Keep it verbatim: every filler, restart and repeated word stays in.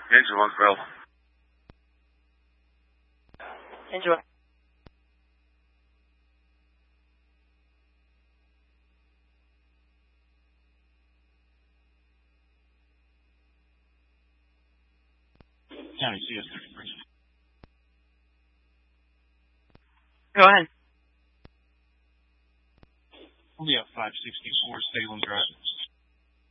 Angel on Grill. Enjoy. County C S thirty-three. Go ahead. We'll be at five sixty-four Salem Drive.